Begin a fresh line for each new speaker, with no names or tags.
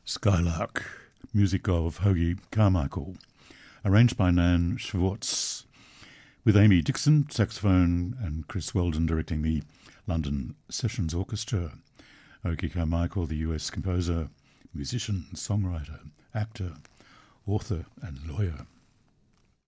Skylark, music of Hoagy Carmichael, arranged by Nan Schwartz, with Amy Dixon, saxophone, and Chris Weldon directing the London Sessions Orchestra. Hoagy Carmichael, the US composer, musician, songwriter, actor, author, and lawyer.